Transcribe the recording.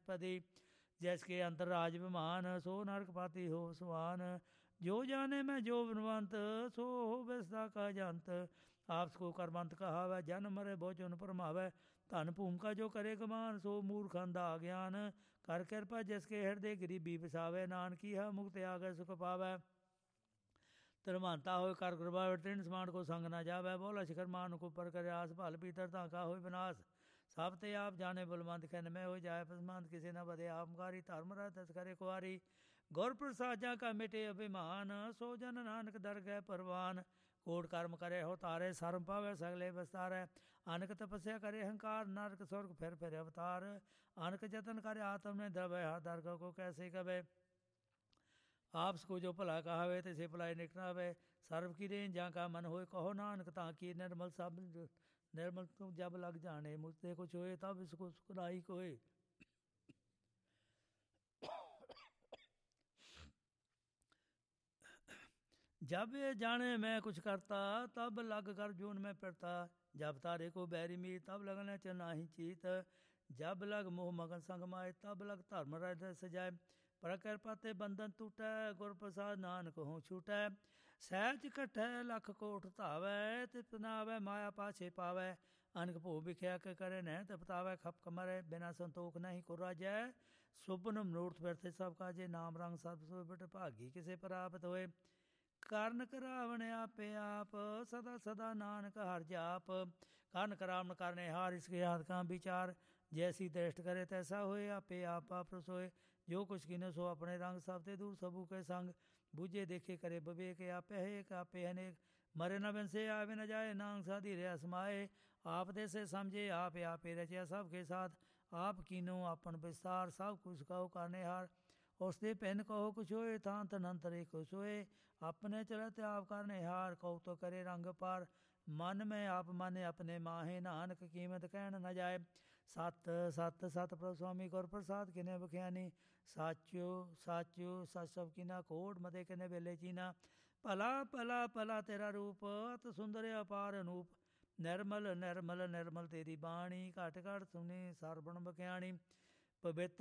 ਬ੍ਰਹਸਪਤੀ। ਜੈਸਕੇ ਅੰਤਰ ਰਾਜ ਵਿਮਾਨ, ਸੋ ਨਰਕ ਪਾਤੀ ਹੋ ਸੁਹਾਨ। ਜੋ ਜਾਣੇ ਮੈਂ ਜੋ ਬਨਵੰਤ, ਸੋ ਹੋਵੇ ਸਦਾ ਕਾ ਜੰਤ। ਆਪਸ ਕੋ ਕਰਮੰਤ ਕਹਾਵੈ, ਜਨ ਮਰੇ ਭੋਜਨ ਭਰਮਾਵੈ। ਧਨ ਭੂਮਿਕਾ ਜੋ ਕਰੇ ਕਮਾਨ, ਸੋ ਮੂਰਖ ਅੰਧਾ ਗਿਆਨ। ਕਰ ਕਿਰਪਾ ਜਿਸਕੇ ਹਿਰਦੇ ਗਰੀਬੀ ਵਸਾਵੇ, ਨਾਨਕੀ ਹੈ ਮੁਕਤ ਆਗੇ ਸੁਖ ਪਾਵੈ। ਧਰਮਾਂਤਾ ਹੋਏ ਕਰ ਕਿਰਪਾ, ਤ੍ਰਿਣ ਸਮਾਨ ਕੋ ਸੰਗ ਨਾ ਜਾਵੈ। ਬੋਲਾ ਸ਼ਿਖਰ ਮਾਨ ਕੋ ਪਰ ਕਰੇ ਆਸ, ਭਲ ਪੀਤਰ ਤਾਂ ਕਾ ਹੋਏ ਵਿਨਾਸ਼। ਸਭ ਤੇ ਆਪ ਜਾਣੇ ਬਲਵੰਤ, ਖਿਨ ਮੈਂ ਹੋ ਜਾਏ ਪਸਮੰਤ। ਕਿਸੇ ਨਾ ਵਧੇ ਆਪਕਾਰੀ, ਧਰਮ ਰਹਿ ਤਸ ਕਰੇ ਕੁਆਰੀ। ਗੁਰ ਪ੍ਰਸਾਦ ਜਾਂ ਕਾ ਮਿਟੇ ਅਭਿਮਾਨ, ਸੋ ਜਨ ਨਾਨਕ ਦਰ ਗਏ ਪਰਵਾਨ। ਕੋਟ ਕਰਮ ਕਰੇ ਹੋ ਤਾਰੇ, ਸਰਮ ਪਾਵੇ ਸਗਲੇ ਬਸਤਾਰੈ। ਅਨਕ ਤਪੱਸਿਆ ਕਰੇ ਹੰਕਾਰ, ਨਰਕ ਸੁਰਗ ਫਿਰ ਫਿਰ ਅਵਤਾਰ। अनक जतन करे आत्म ने द्रवय, हर दर्ग को कैसे कवे। आपस को जो भला कहावे, तिसे भलाई निकटावे। सर्व की रेन जहाँ का मन होए, कहो नानक ताकि निर्मल सब निर्मल तुम जब लग जाने। मुझसे कुछ होए तब इसको सुखदाई कोय। जब ये जाने मैं कुछ करता, तब लग कर जून में फिरता। जब तारे को बैरी मीत, तब लगने च नाही चीत। जब लग मोह मगन संग माए, तब लग धर्म हृदय सजाए। पर कृपा ते बंधन टूटै, गुर प्रसाद नानक हों छूटै। सहज कठै लख कोट धावै, तित नावै माया पाछे पावै। अनक भो बिख्या के करे न तपतावै, खप कमरै बिना संतोख नहीं को राजै। सुपन मनोरथ व्यर्थ सब काजे, नाम रंग सब सोय बट भागी किसे प्राप्त होए। ਕਰਨ ਕਰਾਵਣ ਆਪੇ ਆਪ, ਸਦਾ ਸਦਾ ਨਾਨਕ ਹਰ ਜਾਪ। ਕਰਨ ਕਰਾਵਣ ਕਰਨੇ ਹਾਰ, ਇਸਕੇ ਹਾਥ ਕਾ ਵਿਚਾਰ। जैसी दृष्ट करे तैसा होए, आपे आप आप रसोए। जो कुछ किने सो अपने रंग, सब ते दूर सबू के संग। बूझे देखे करे बबेक, आपे है एक आपे अनेक। मरे न बिन से आवे न जाए, नांग साधी रह समाए। आप दे से समझे आपे आपे रचया सब के साथ। आप कीनो आपन विस्तार, सब कुछ कहो करने हार। उसदे पैन कहो कुछ होए, थान तनंतरे कुछ होए। अपने चलत आप करने हार, कहो तो करे रंग पार। मन में आप माने अपने माहे, नानक कीमत कहन न जाए। सत सत सत प्रभु स्वामी गुर प्रसाद किने बख्यानी। साचो साचो सच सब कीना, कोट मते किने बेले चीना। भला भला भला तेरा रूप, अत सुंदर अपार अनूप। निर्मल निर्मल निर्मल तेरी बाणी, घट घट सुनी सरबण बख्याणी। पवित्र